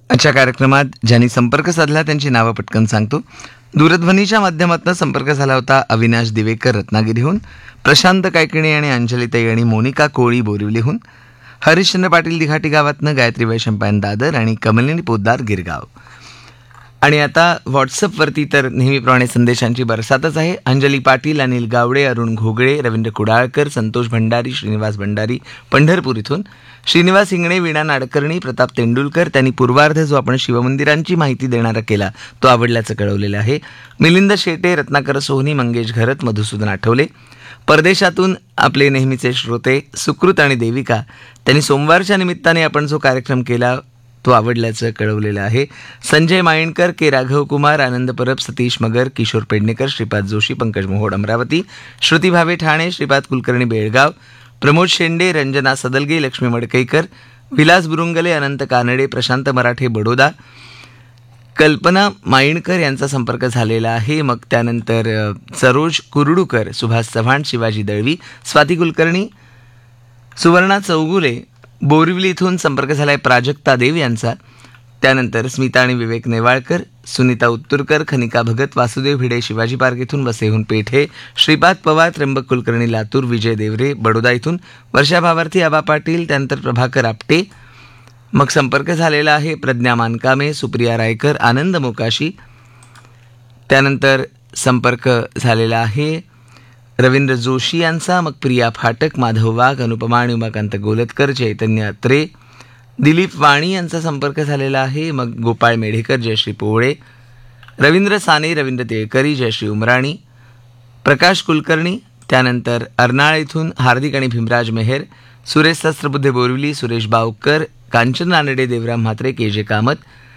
आजच्या कार्यक्रमात ज्यांनी संपर्क साधला त्यांची नावं पटकन सांगतो. दूरध्वनीच्या माध्यमातून संपर्क झाला होता अविनाश दिवेकर रत्नागिरीहून, प्रशांत कायकिणी आणि अंजलीताई आणि मोनिका कोळी बोरिवलीहून, हरिश्चंद्र पाटील दिघाटी गावातनं, गायत्री वैशंपायन दादर आणि कमलिनी पोद्दार गिरगाव. आणि आता व्हॉट्सअपवरती तर नेहमीप्रमाणे संदेशांची बरसातच आहे. अंजली पाटील, अनिल गावडे, अरुण घोगळे, रवींद्र कुडाळकर, संतोष भंडारी, श्रीनिवास भंडारी पंढरपूर इथून, श्रीनिवास इंगणे, वीणा नाडकर्णी, प्रताप तेंडुलकर. त्यांनी पूर्वार्ध जो आपण शिवमंदिरांची माहिती देणारा केला तो आवडल्याचं कळवलेलं आहे. मिलिंद शेटे, रत्नाकर सोहनी, मंगेश घरत, मधुसूदन आठवले. परदेशातून आपले नेहमीचे श्रोते सुकृत आणि देविका, त्यांनी सोमवारच्या निमित्ताने आपण जो कार्यक्रम केला तो आवडल्याचं कळवलेलं आहे. संजय मायणकर, के राघव कुमार, आनंद परब, सतीश मगर, किशोर पेडणेकर, श्रीपाद जोशी, पंकज मोहोड अमरावती, श्रुती भावे ठाणे, श्रीपाद कुलकर्णी बेळगाव, प्रमोद शेंडे, रंजना सदलगे, लक्ष्मी मडकईकर, विलास बुरुंगले, अनंत कानडे, प्रशांत मराठे बडोदा, कल्पना मायणकर यांचा संपर्क झालेला आहे. मग त्यानंतर सरोज कुरडूकर, सुभाष चव्हाण, शिवाजी दळवी, स्वाती कुलकर्णी, सुवर्णा चौगुले बोरिवली इथून संपर्क झालाय प्राजक्ता देव यांचा. त्यानंतर स्मिता आणि विवेक नेवाळकर, सुनीता उत्तुरकर, खनिका भगत, वासुदेव भिडे शिवाजी पार्क इथून, वसईहून पेठे, श्रीपाद पवार, त्र्यंबक कुलकर्णी लातूर, विजय देवरे बडोदा इथून, वर्षा भावार्थी, आबा पाटील, त्यानंतर प्रभाकर आपटे. मग संपर्क झालेला आहे प्रज्ञा मानकामे, सुप्रिया रायकर, आनंद मोकाशी. त्यानंतर संपर्क झालेला आहे रवींद्र जोशी यांचा, मग प्रिया फाटक, माधव वाघ, अनुपमा आणि उमाकांत गोलतकर, चैतन्य अत्रे, दिलीप वाणी यांचा संपर्क झालेला आहे. मग गोपाळ मेढेकर, जयश्री पोवळे, रवींद्र साने, रवींद्र तिळकरी, जयश्री उमराणी, प्रकाश कुलकर्णी. त्यानंतर अर्नाळ इथून हार्दिक आणि भीमराज मेहर, सुरेश सहस्त्रबुद्धे बोरिवली, सुरेश बावकर, कांचन रानडे, देवराम म्हात्रे, के जे कामत,